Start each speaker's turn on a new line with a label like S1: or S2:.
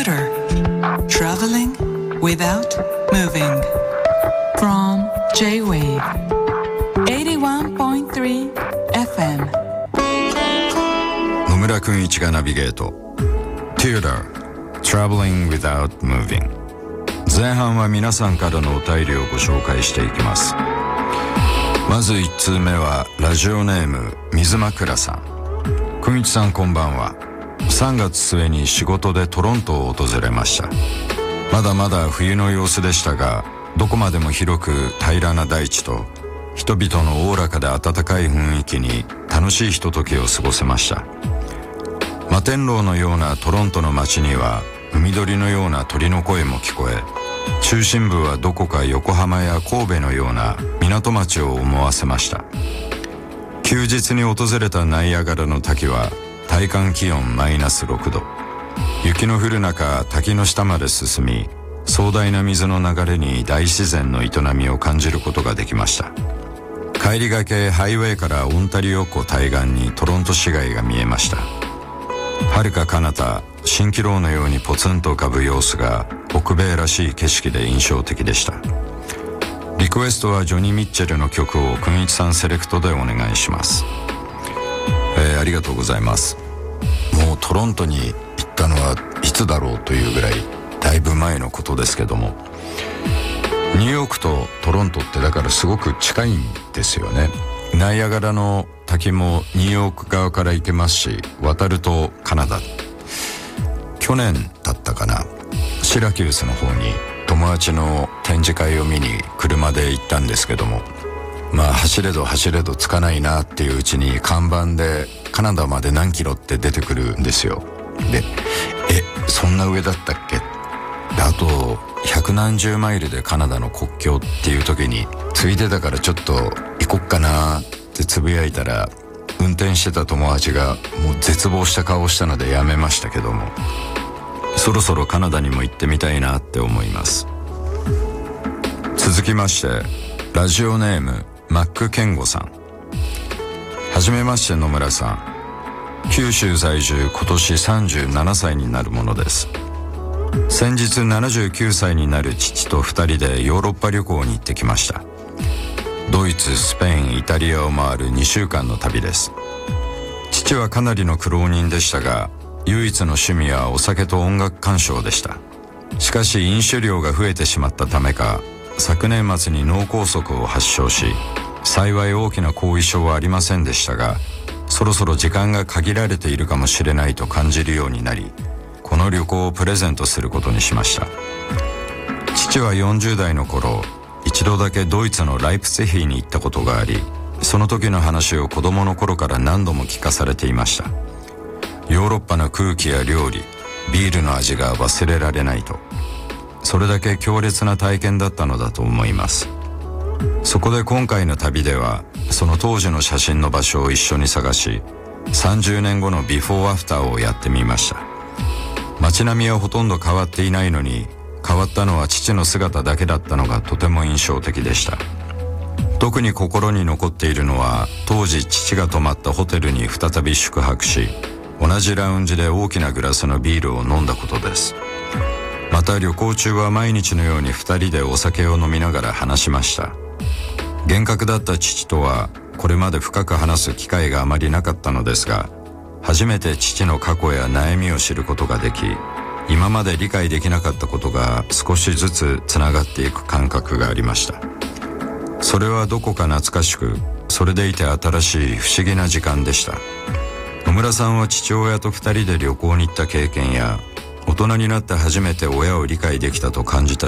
S1: Theater Traveling Without Moving From J-Wave 81.3 FM
S2: 野村くん一がナビゲート Theater Traveling Without Moving。 前半は皆さんからのお便りをご紹介していきます。まず1通目はラジオネーム水枕さん。くんいちさんこんばんは。3月末に仕事でトロントを訪れました。まだまだ冬の様子でしたが、どこまでも広く平らな大地と人々のおおらかで温かい雰囲気に楽しいひとときを過ごせました。摩天楼のようなトロントの街には海鳥のような鳥の声も聞こえ、中心部はどこか横浜や神戸のような港町を思わせました。休日に訪れたナイアガラの滝は体感気温マイナス6度。雪の降る中、滝の下まで進み、壮大な水の流れに大自然の営みを感じることができました。帰りがけハイウェイからオンタリオ湖対岸にトロント市街が見えました。遥か彼方、蜃気楼のようにポツンと浮かぶ様子が北米らしい景色で印象的でした。リクエストはジョニー・ミッチェルの曲をくんいちさんセレクトでお願いします。ありがとうございます。もうトロントに行ったのはいつだろうというぐらいだいぶ前のことですけども、ニューヨークとトロントってだからすごく近いんですよね。ナイアガラの滝もニューヨーク側から行けますし、渡るとカナダ。去年だったかな、シラキュースの方に友達の展示会を見に車で行ったんですけども、走れど走れどつかないなっていううちに看板でカナダまで何キロって出てくるんですよ。で、そんな上だったっけ。あと百何十マイルでカナダの国境っていう時に、ついでだからちょっと行こっかなってつぶやいたら、運転してた友達がもう絶望した顔をしたのでやめましたけども、そろそろカナダにも行ってみたいなって思います。続きまして、ラジオネームマックケンゴさん。はじめまして野村さん。九州在住、今年37歳になるものです。先日79歳になる父と2人でヨーロッパ旅行に行ってきました。ドイツ、スペイン、イタリアを回る2週間の旅です。父はかなりの苦労人でしたが、唯一の趣味はお酒と音楽鑑賞でした。しかし飲酒量が増えてしまったためか、昨年末に脳梗塞を発症し、幸い大きな後遺症はありませんでしたが、そろそろ時間が限られているかもしれないと感じるようになり、この旅行をプレゼントすることにしました。父は40代の頃、一度だけドイツのライプツィヒに行ったことがあり、その時の話を子供の頃から何度も聞かされていました。ヨーロッパの空気や料理、ビールの味が忘れられないと。それだけ強烈な体験だったのだと思います。そこで今回の旅では、その当時の写真の場所を一緒に探し、30年後のビフォーアフターをやってみました。街並みはほとんど変わっていないのに、変わったのは父の姿だけだったのがとても印象的でした。特に心に残っているのは、当時父が泊まったホテルに再び宿泊し、同じラウンジで大きなグラスのビールを飲んだことです。また旅行中は毎日のように2人でお酒を飲みながら話しました。厳格だった父とはこれまで深く話す機会があまりなかったのですが、初めて父の過去や悩みを知ることができ、今まで理解できなかったことが少しずつつながっていく感覚がありました。それはどこか懐かしく、それでいて新しい不思議な時間でした。野村さんは父親と2人で旅行に行った経験や、大人になって初めて親を理解できたと感じた